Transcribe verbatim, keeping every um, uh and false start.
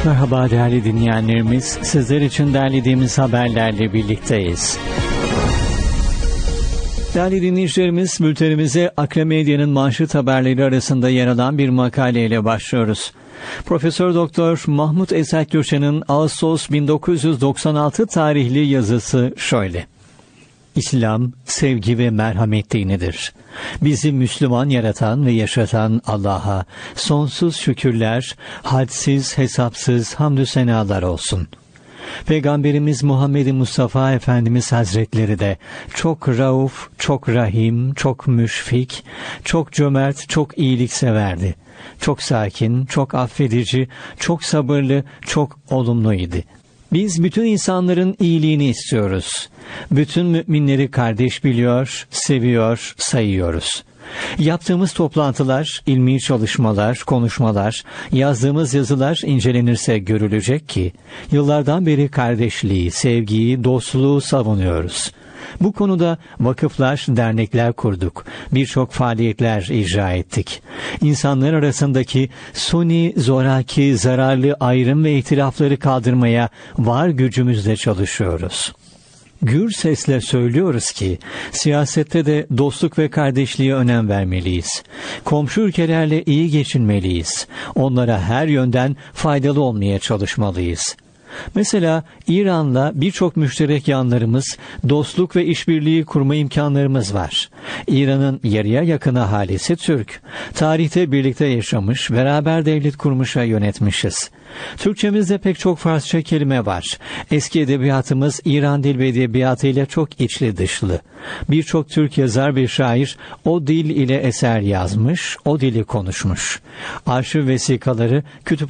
Merhaba değerli dinleyenlerimiz, sizler için derlediğimiz haberlerle birlikteyiz. Değerli dinleyicilerimiz, bültenimize Akra Medya'nın manşet haberleri arasında yer alan bir makaleyle başlıyoruz. Profesör Doktor Mahmut Esat Gürşen'in Ağustos bin dokuz yüz doksan altı tarihli yazısı şöyle: İslam, sevgi ve merhamet dinidir. Bizi Müslüman yaratan ve yaşatan Allah'a sonsuz şükürler, hadsiz hesapsız hamdü senalar olsun. Peygamberimiz Muhammed Mustafa Efendimiz Hazretleri de çok rauf, çok rahim, çok müşfik, çok cömert, çok iyilikseverdi. Çok sakin, çok affedici, çok sabırlı, çok olumluydu. Biz bütün insanların iyiliğini istiyoruz. Bütün müminleri kardeş biliyor, seviyor, sayıyoruz. Yaptığımız toplantılar, ilmi çalışmalar, konuşmalar, yazdığımız yazılar incelenirse görülecek ki yıllardan beri kardeşliği, sevgiyi, dostluğu savunuyoruz. Bu konuda vakıflar, dernekler kurduk. Birçok faaliyetler icra ettik. İnsanlar arasındaki suni, zoraki, zararlı ayrım ve ihtilafları kaldırmaya var gücümüzle çalışıyoruz. Gür sesle söylüyoruz ki siyasette de dostluk ve kardeşliğe önem vermeliyiz. Komşu ülkelerle iyi geçinmeliyiz. Onlara her yönden faydalı olmaya çalışmalıyız. Mesela İran'la birçok müşterek yanlarımız, dostluk ve işbirliği kurma imkanlarımız var. İran'ın yarıya yakın ahalisi Türk. Tarihte birlikte yaşamış, beraber devlet kurmuşa yönetmişiz. Türkçemizde pek çok Farsça kelime var. Eski edebiyatımız İran dil ve edebiyatı ile çok içli dışlı. Birçok Türk yazar ve şair o dil ile eser yazmış, o dili konuşmuş. Arşiv vesikaları, kütüphane